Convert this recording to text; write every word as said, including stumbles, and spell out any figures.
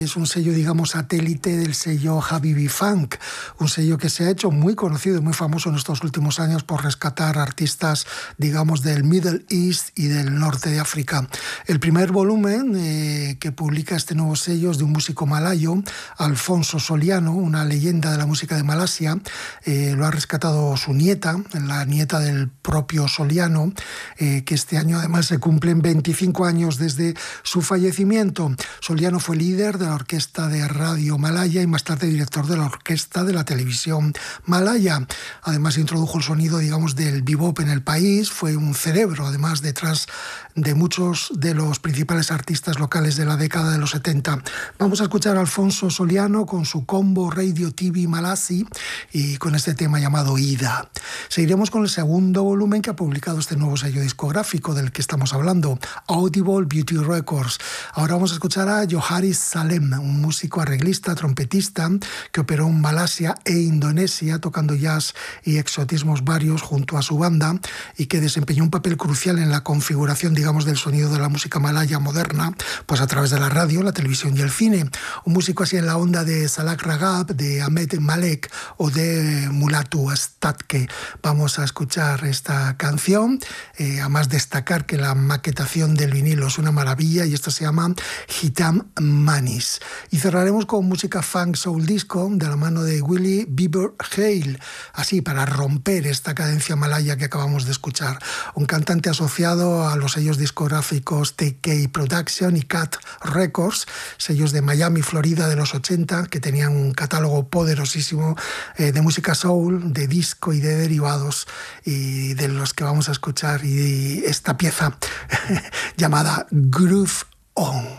Es un sello, digamos, satélite del sello Habibi Funk, un sello que se ha hecho muy conocido y muy famoso en estos últimos años por rescatar artistas, digamos, del Middle East y del norte de África. El primer volumen eh, que publica este nuevo sello es de un músico malayo, Alfonso Soliano, una leyenda de la música de Malasia. Eh, lo ha rescatado su nieta, la nieta del propio Soliano, eh, que este año además se cumplen veinticinco años desde su fallecimiento. Soliano fue líder de la Orquesta de Radio Malaya y más tarde director de la Orquesta de la Televisión Malaya. Además introdujo el sonido, digamos, del bebop en el país. Fue un cerebro, además, detrás de muchos de los principales artistas locales de la década de los setenta. Vamos a escuchar a Alfonso Soliano con su combo Radio T V Malasi y con este tema llamado Ida. Seguiremos con el segundo volumen que ha publicado este nuevo sello discográfico del que estamos hablando, Audible Beauty Records. Ahora vamos a escuchar a Joharis Salem, un músico arreglista, trompetista, que operó en Malasia e Indonesia, tocando jazz y exotismos varios junto a su banda, y que desempeñó un papel crucial en la configuración, digamos, del sonido de la música malaya moderna, pues a través de la radio, la televisión y el cine. Un músico así en la onda de Salak Ragab, de Ahmed Malek o de Mulatu Astatke. Vamos a escuchar esta canción, eh, a más destacar que la maquetación del vinilo es una maravilla, y esta se llama Hitam Manis. Y cerraremos con música funk soul disco de la mano de Willie Bieber Hale, así para romper esta cadencia malaya que acabamos de escuchar. Un cantante asociado a los sellos discográficos T K Production y Cat Records, sellos de Miami, Florida de los ochenta, que tenían un catálogo poderosísimo eh, de música soul, de disco y de derivados, y de los que vamos a escuchar y esta pieza llamada Groove On.